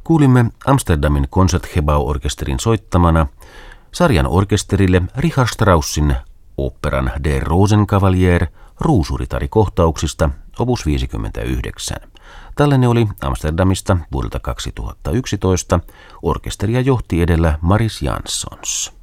Kuulimme Amsterdamin Concertgebouw-orkesterin soittamana sarjan orkesterille Richard Straussin oopperan Der Rosenkavalier ruusuritarikohtauksista opus 59. Tallenne oli Amsterdamista vuodelta 2011. Orkesteria johti edellä Maris Janssons.